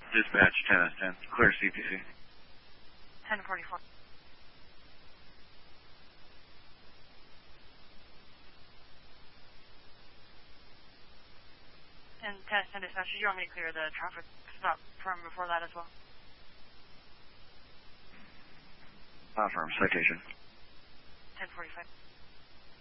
Dispatch 10 clear CPC. 1044. And 10 dispatch, did you want me to clear the traffic stop from before that as well? Affirm, citation. 1045.